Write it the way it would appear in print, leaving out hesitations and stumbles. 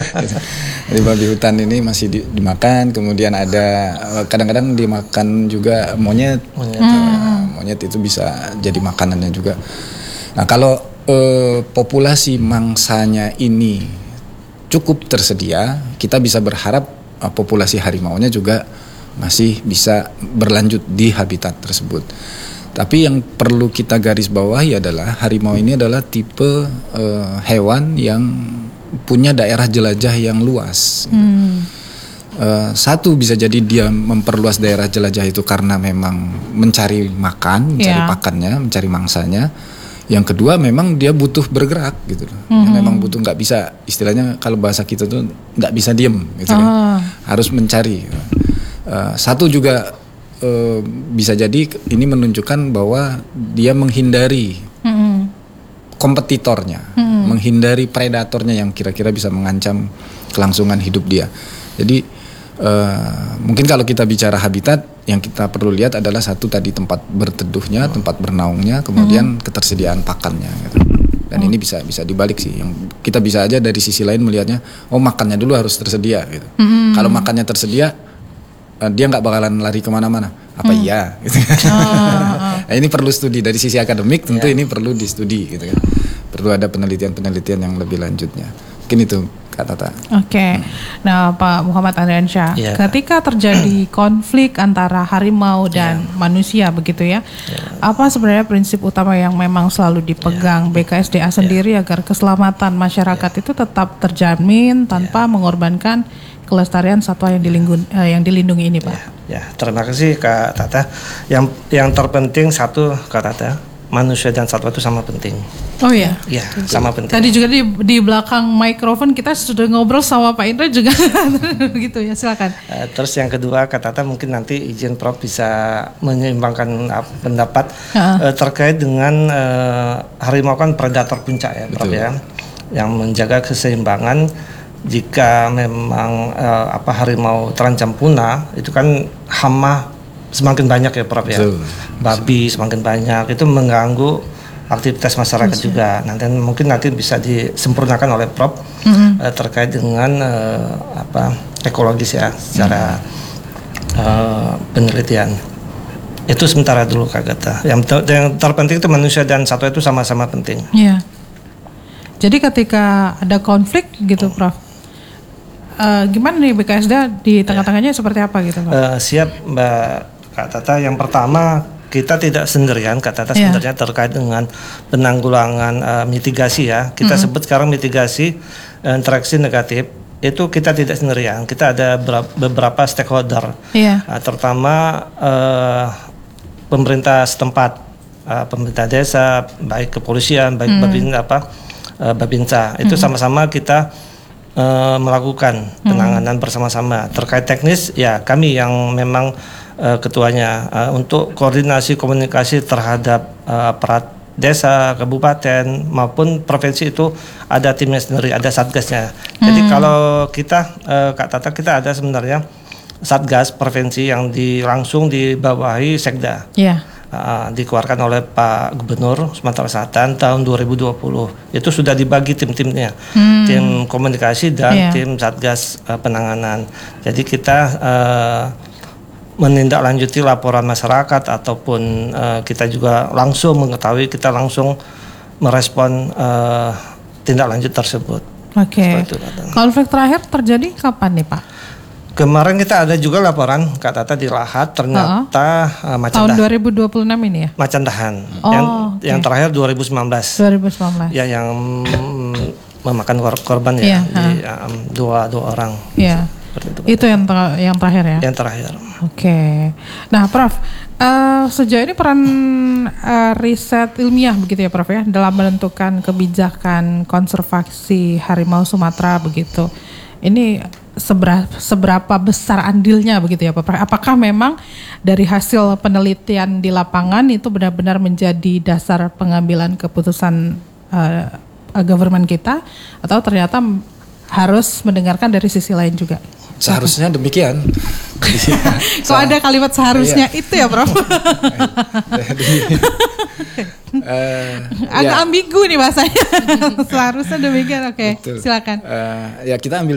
Jadi babi hutan ini masih dimakan, kemudian ada kadang-kadang dimakan juga monyet. Monyet itu bisa jadi makanannya juga. Nah kalau populasi mangsanya ini cukup tersedia, kita bisa berharap populasi harimaunya juga masih bisa berlanjut di habitat tersebut. Tapi yang perlu kita garis bawahi adalah harimau ini adalah tipe hewan yang punya daerah jelajah yang luas. Satu bisa jadi dia memperluas daerah jelajah itu karena memang mencari makan, mencari pakannya, mencari mangsanya. Yang kedua memang dia butuh bergerak gitu loh. Memang butuh, nggak bisa, istilahnya kalau bahasa kita tuh nggak bisa diem gitu kan. Harus mencari. Satu juga bisa jadi ini menunjukkan bahwa dia menghindari kompetitornya, menghindari predatornya yang kira-kira bisa mengancam kelangsungan hidup dia. Jadi mungkin kalau kita bicara habitat, yang kita perlu lihat adalah satu tadi tempat berteduhnya, tempat bernaungnya, kemudian ketersediaan pakannya gitu. Dan ini bisa dibalik sih. Yang kita bisa aja dari sisi lain melihatnya, makannya dulu harus tersedia gitu. Kalau makannya tersedia, dia nggak bakalan lari kemana-mana. Apa iya? Gitu. Nah, ini perlu studi dari sisi akademik. Tentu ini perlu distudi, gitu kan. Perlu ada penelitian yang lebih lanjutnya. Mungkin itu Kak Tata. Oke. Nah, Pak Muhammad Andriansyah, ketika terjadi konflik antara harimau dan manusia, begitu ya, apa sebenarnya prinsip utama yang memang selalu dipegang BKSDA sendiri agar keselamatan masyarakat itu tetap terjamin tanpa mengorbankan kelestarian satwa yang dilindungi ini, Pak? Terima kasih Kak Tata. Yang terpenting satu, Kak Tata, manusia dan satwa itu sama penting. Oh iya? Iya, sama penting. Tadi juga di belakang mikrofon kita sudah ngobrol sama Pak Indra juga gitu ya, silakan. Terus yang kedua, Kak Tata, mungkin nanti izin Prof bisa menyeimbangkan pendapat terkait dengan harimau kan predator puncak ya, Prof ya, yang menjaga keseimbangan. Jika memang harimau terancam punah, itu kan hama semakin banyak ya Prof ya. Babi semakin banyak, itu mengganggu aktivitas masyarakat juga. Mungkin nanti bisa disempurnakan oleh Prof terkait dengan ekologis ya, secara penelitian. Itu sementara dulu Kak Gata. Yang terpenting itu manusia dan satwa itu sama-sama penting. Iya. Jadi ketika ada konflik gitu Prof, gimana nih BKSDA di tengah-tengahnya seperti apa gitu Pak? Siap Mbak Kak Tata. Yang pertama, kita tidak sendirian Kak Tata sebenarnya terkait dengan penanggulangan mitigasi ya. Kita sebut sekarang mitigasi interaksi negatif. Itu kita tidak sendirian. Kita ada beberapa stakeholder. Terutama pemerintah setempat, pemerintah desa, baik kepolisian, baik Babinsa. Itu sama-sama kita melakukan penanganan bersama-sama. Terkait teknis ya kami yang memang ketuanya untuk koordinasi komunikasi terhadap aparat desa, kabupaten maupun provinsi itu ada timnya sendiri, ada satgasnya. Jadi kalau kita Kak Tata, kita ada sebenarnya satgas provinsi yang langsung dibawahi Sekda. Dikeluarkan oleh Pak Gubernur Sumatera Selatan tahun 2020. Itu sudah dibagi tim-timnya, tim komunikasi dan tim satgas penanganan. Jadi kita menindaklanjuti laporan masyarakat ataupun kita juga langsung mengetahui, kita langsung merespon tindak lanjut tersebut. Konflik terakhir terjadi kapan nih Pak? Kemarin kita ada juga laporan Kak Tata di Lahat, ternyata tahun 2026 ini ya? Macandahan. Yang terakhir 2019. Ya, yang memakan korban ya, dua orang. Itu yang terakhir ya? Yang terakhir. Nah Prof, sejauh ini peran riset ilmiah begitu ya Prof ya, dalam menentukan kebijakan konservasi harimau Sumatera begitu. Ini seberapa besar andilnya begitu ya Pak? Apakah memang dari hasil penelitian di lapangan itu benar-benar menjadi dasar pengambilan keputusan government kita, atau ternyata harus mendengarkan dari sisi lain juga? Seharusnya demikian. Kok ada kalimat seharusnya itu ya Prof? Agak ambigu nih bahasanya. Seharusnya demikian. Silakan. Ya kita ambil